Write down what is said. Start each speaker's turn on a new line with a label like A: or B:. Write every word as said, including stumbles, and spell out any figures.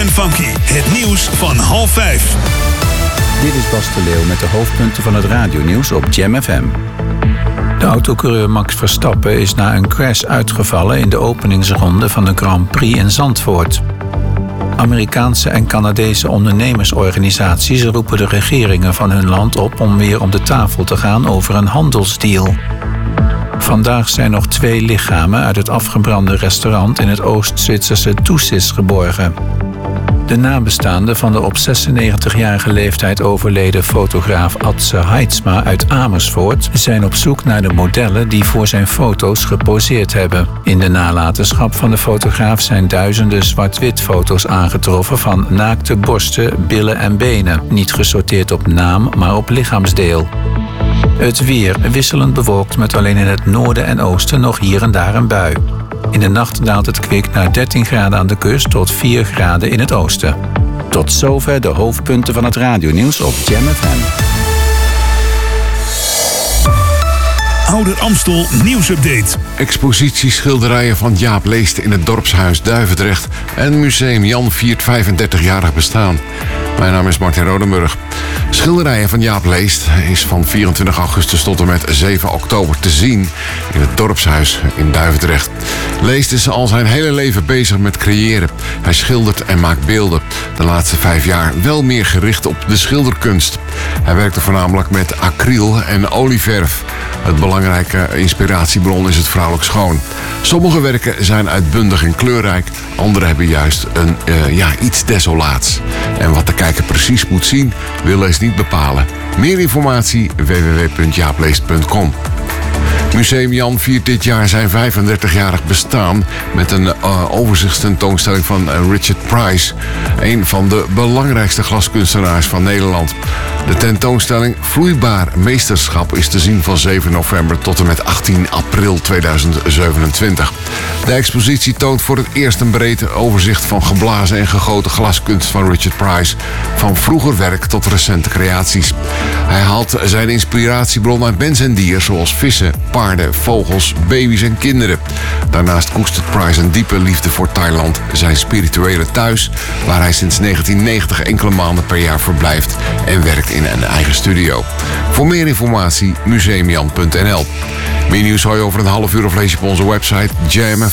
A: en Funky. Het nieuws van half vijf.
B: Dit is Bas de Leeuw met de hoofdpunten van het radionieuws op Jam F M. De autocoureur Max Verstappen is na een crash uitgevallen in de openingsronde van de Grand Prix in Zandvoort. Amerikaanse en Canadese ondernemersorganisaties roepen de regeringen van hun land op om weer om de tafel te gaan over een handelsdeal. Vandaag zijn nog twee lichamen uit het afgebrande restaurant in het Oost-Zwitserse Thusis geborgen. De nabestaanden van de op zesennegentigjarige leeftijd overleden fotograaf Adse Heidsma uit Amersfoort zijn op zoek naar de modellen die voor zijn foto's geposeerd hebben. In de nalatenschap van de fotograaf zijn duizenden zwart-wit foto's aangetroffen van naakte borsten, billen en benen, niet gesorteerd op naam, maar op lichaamsdeel. Het weer wisselend bewolkt met alleen in het noorden en oosten nog hier en daar een bui. In de nacht daalt het kwik naar dertien graden aan de kust tot vier graden in het oosten. Tot zover de hoofdpunten van het radionieuws op Jam F M.
A: Ouder Amstel nieuwsupdate.
C: Expositie schilderijen van Jaap Leest in het dorpshuis Duivendrecht en Museum Jan viert vijfendertigjarig bestaan. Mijn naam is Martin Rodenburg. Schilderijen van Jaap Leest is van vierentwintig augustus tot en met zeven oktober te zien in het dorpshuis in Duivendrecht. Leest is al zijn hele leven bezig met creëren. Hij schildert en maakt beelden. De laatste vijf jaar wel meer gericht op de schilderkunst. Hij werkte voornamelijk met acryl en olieverf. Het belangrijke inspiratiebron is het vrouwelijk schoon. Sommige werken zijn uitbundig en kleurrijk. Andere hebben juist een, uh, ja, iets desolaats. En wat de kijker precies moet zien, wil Leest niet bepalen. Meer informatie w w w punt jaapleest punt com. Museum Jan viert dit jaar zijn vijfendertigjarig bestaan met een uh, overzichtstentoonstelling van uh, Richard Price, een van de belangrijkste glaskunstenaars van Nederland. De tentoonstelling Vloeibaar Meesterschap is te zien van zeven november tot en met achttien april tweeduizend zevenentwintig. De expositie toont voor het eerst een breed overzicht van geblazen en gegoten glaskunst van Richard Price, van vroeger werk tot recente creaties. Hij haalt zijn inspiratiebron uit mens en dier, zoals vissen, paarden, vogels, baby's en kinderen. Daarnaast koestert Price een diepe liefde voor Thailand, zijn spirituele thuis, waar hij sinds negentien negentig enkele maanden per jaar verblijft en werkt in een eigen studio. Voor meer informatie museumjan punt n l. Meer nieuws hoor je over een half uur of lees je op onze website jam f